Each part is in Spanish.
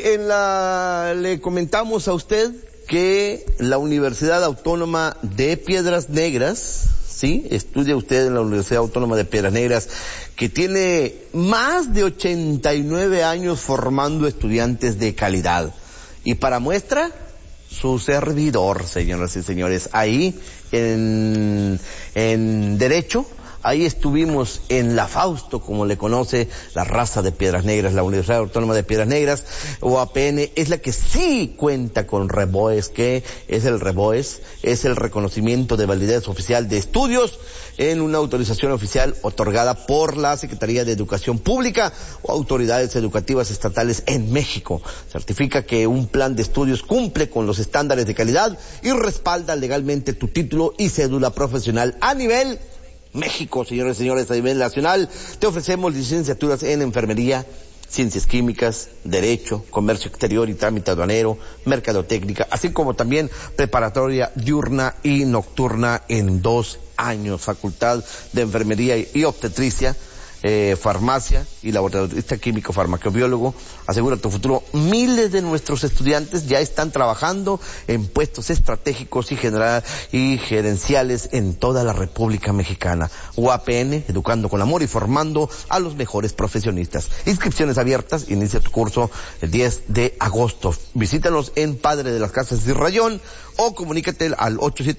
le comentamos a usted que la Universidad Autónoma de Piedras Negras, sí, estudia usted en la Universidad Autónoma de Piedras Negras, que tiene más de 89 años formando estudiantes de calidad. Y para muestra, su servidor, señoras y señores, ahí en Derecho, ahí estuvimos en la Fausto, como le conoce la raza de Piedras Negras. La Universidad Autónoma de Piedras Negras, UAPN, es la que sí cuenta con REBOES. ¿Qué es el REBOES? Es el reconocimiento de validez oficial de estudios en una autorización oficial otorgada por la Secretaría de Educación Pública o autoridades educativas estatales en México. Certifica que un plan de estudios cumple con los estándares de calidad y respalda legalmente tu título y cédula profesional a nivel México, señores y señores, a nivel nacional. Te ofrecemos licenciaturas en enfermería, ciencias químicas, derecho, comercio exterior y trámite aduanero, mercadotecnia, así como también preparatoria diurna y nocturna en 2 años, facultad de enfermería y obstetricia, farmacia y laboratorista químico farmacobiólogo. Asegura tu futuro. Miles de nuestros estudiantes ya están trabajando en puestos estratégicos y gerenciales en toda la República Mexicana. UAPN, educando con amor y formando a los mejores profesionistas. Inscripciones abiertas, inicia tu curso el 10 de agosto. Visítanos en Padre de las Casas de Rayón o comunícate al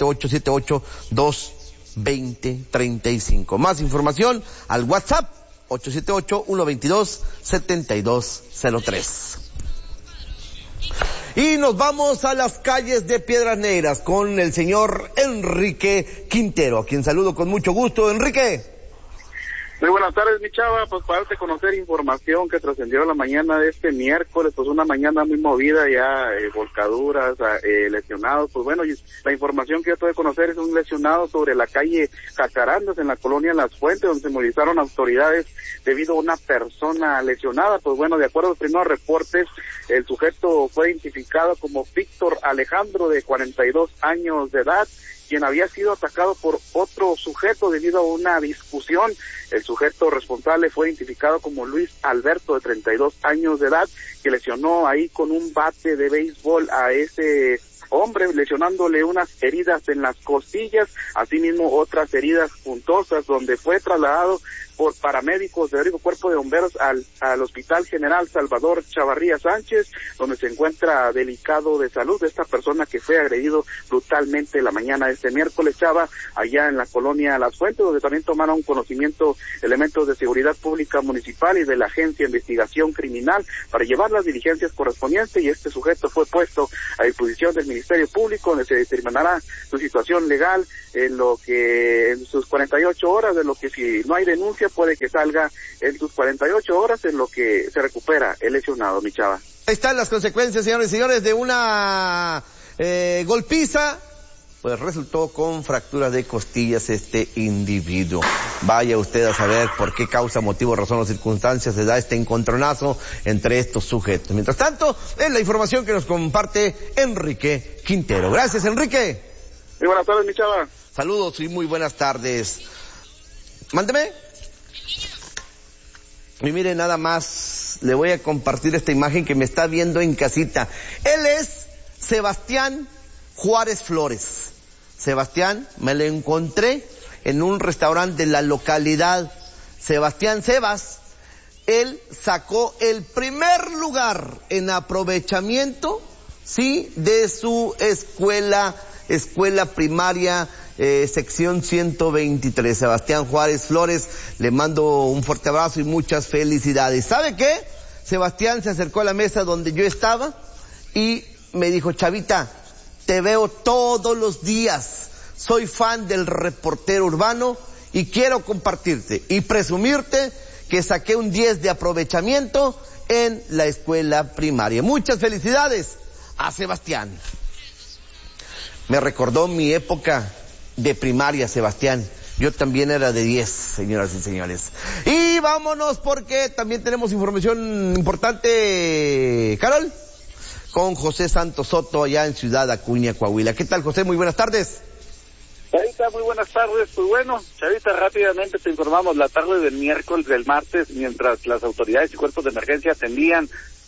878-782-2035. Más información al WhatsApp 878-122-7203. Y nos vamos a las calles de Piedras Negras con el señor Enrique Quintero, a quien saludo con mucho gusto. Enrique. Muy buenas tardes, mi chava. Pues para darte a conocer información que trascendió la mañana de este miércoles, pues una mañana muy movida ya, volcaduras, lesionados. Pues bueno, la información que yo te doy a conocer es un lesionado sobre la calle Jacarandas en la colonia Las Fuentes, donde se movilizaron autoridades debido a una persona lesionada. Pues bueno, de acuerdo a los primeros reportes, el sujeto fue identificado como Víctor Alejandro, de 42 años de edad, quien había sido atacado por otro sujeto debido a una discusión. El sujeto responsable fue identificado como Luis Alberto, de 32 años de edad, que lesionó ahí con un bate de béisbol a ese hombre, lesionándole unas heridas en las costillas, asimismo otras heridas puntosas, donde fue trasladado por paramédicos del Cuerpo de Bomberos al Hospital General Salvador Chavarría Sánchez, donde se encuentra delicado de salud esta persona que fue agredido brutalmente la mañana de este miércoles, Chava, allá en la colonia Las Fuentes, donde también tomaron conocimiento elementos de seguridad pública municipal y de la Agencia de Investigación Criminal para llevar las diligencias correspondientes, y este sujeto fue puesto a disposición del Ministerio Público, donde se determinará su situación legal en sus 48 horas, de lo que si no hay denuncia puede que salga en sus 48 horas, en lo que se recupera el lesionado, mi chava. Ahí están las consecuencias, señores y señores, de una golpiza. Pues resultó con fractura de costillas este individuo. Vaya usted a saber por qué causa, motivo, razón o circunstancias se da este encontronazo entre estos sujetos. Mientras tanto, es la información que nos comparte Enrique Quintero. Gracias, Enrique. Muy buenas tardes, mi chava. Saludos y muy buenas tardes. Mándeme. Y mire, nada más, le voy a compartir esta imagen que me está viendo en casita. Él es Sebastián Juárez Flores. Sebastián, me lo encontré en un restaurante de la localidad. Sebastián Sebas, él sacó el primer lugar en aprovechamiento, sí, de su escuela primaria, sección 123. Sebastián Juárez Flores, le mando un fuerte abrazo y muchas felicidades. ¿Sabe qué? Sebastián se acercó a la mesa donde yo estaba y me dijo: Chavita, te veo todos los días, soy fan del reportero urbano y quiero compartirte y presumirte que saqué un 10 de aprovechamiento en la escuela primaria. Muchas felicidades a Sebastián. Me recordó mi época de primaria, Sebastián. Yo también era de 10, señoras y señores. Y vámonos porque también tenemos información importante, Carol, con José Santos Soto allá en Ciudad Acuña, Coahuila. ¿Qué tal, José? Muy buenas tardes. Chavita, muy buenas tardes. Pues bueno, Chavita, rápidamente te informamos la tarde del martes, mientras las autoridades y cuerpos de emergencia atendían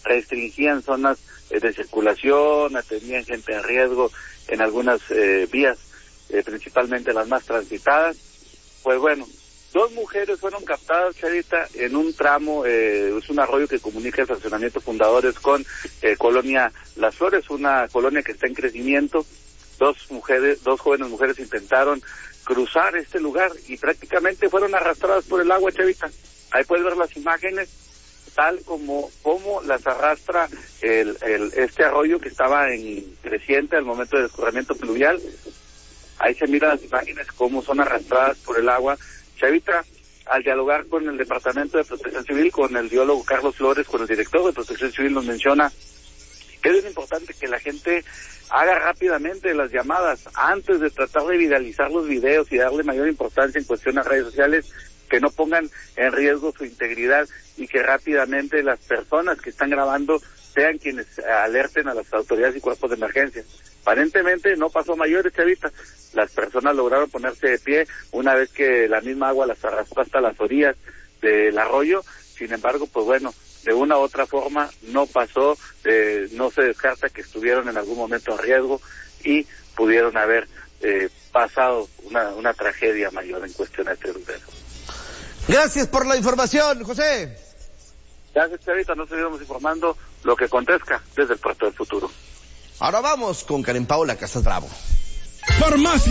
restringían zonas de circulación, atendían gente en riesgo en algunas vías, principalmente las más transitadas. Pues bueno, 2 mujeres fueron captadas, Chavita, en un tramo, es un arroyo que comunica el fraccionamiento Fundadores con Colonia Las Flores, una colonia que está en crecimiento. 2 jóvenes mujeres intentaron cruzar este lugar y prácticamente fueron arrastradas por el agua, Chavita. Ahí puedes ver las imágenes, tal como las arrastra este arroyo que estaba en creciente al momento del escurrimiento pluvial. Ahí se miran las imágenes cómo son arrastradas por el agua. Chavita, al dialogar con el Departamento de Protección Civil, con el biólogo Carlos Flores, con el director de Protección Civil, nos menciona que es importante que la gente haga rápidamente las llamadas antes de tratar de viralizar los videos y darle mayor importancia en cuestión a redes sociales, que no pongan en riesgo su integridad y que rápidamente las personas que están grabando sean quienes alerten a las autoridades y cuerpos de emergencia. Aparentemente no pasó mayores, Chavita. Las personas lograron ponerse de pie una vez que la misma agua las arrastró hasta las orillas del arroyo. Sin embargo, pues bueno, de una u otra forma no pasó, no se descarta que estuvieron en algún momento en riesgo y pudieron haber pasado una tragedia mayor en cuestión a este lugar. Gracias por la información, José. Gracias, Chavita, nos seguimos informando lo que acontezca desde el Puerto del Futuro. Ahora vamos con Karen Paola Casas Bravo. Farmacia